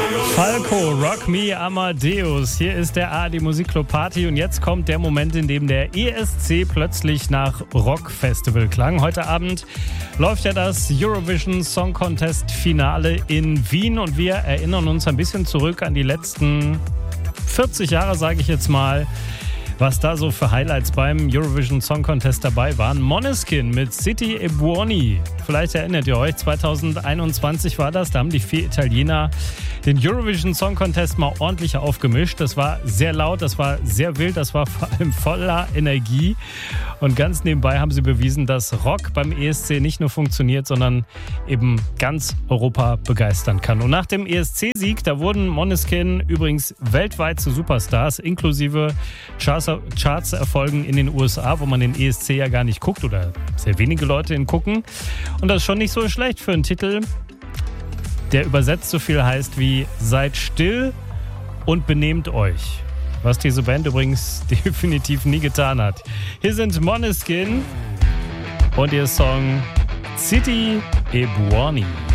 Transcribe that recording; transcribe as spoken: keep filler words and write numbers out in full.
Falco, Rock Me Amadeus. Hier ist der A R D Musikclub Party und jetzt kommt der Moment, in dem der E S C plötzlich nach Rockfestival klang. Heute Abend läuft ja das Eurovision Song Contest Finale in Wien und wir erinnern uns ein bisschen zurück an die letzten vierzig Jahre, sage ich jetzt mal, was da so für Highlights beim Eurovision Song Contest dabei waren. Måneskin mit City e Buoni. Vielleicht erinnert ihr euch, zwanzig einundzwanzig war das, da haben die vier Italiener den Eurovision Song Contest mal ordentlich aufgemischt. Das war sehr laut, das war sehr wild, das war vor allem voller Energie. Und ganz nebenbei haben sie bewiesen, dass Rock beim E S C nicht nur funktioniert, sondern eben ganz Europa begeistern kann. Und nach dem E S C-Sieg, da wurden Måneskin übrigens weltweit zu Superstars, inklusive Charts, Charts-Erfolgen in den U S A, wo man den E S C ja gar nicht guckt oder sehr wenige Leute ihn gucken. Und das ist schon nicht so schlecht für einen Titel, der übersetzt so viel heißt wie seid still und benehmt euch. Was diese Band übrigens definitiv nie getan hat. Hier sind Måneskin und ihr Song City e Buoni.